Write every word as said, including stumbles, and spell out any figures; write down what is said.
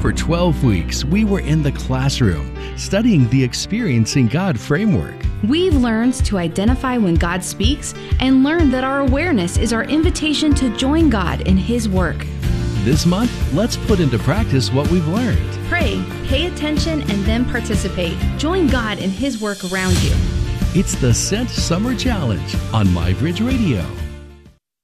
For twelve weeks, we were in the classroom studying the Experiencing God framework. We've learned to identify when God speaks and learn that our awareness is our invitation to join God in His work. This month, let's put into practice what we've learned. Pray, pay attention, and then participate. Join God in His work around you. It's the Sent Summer Challenge on MyBridge Radio.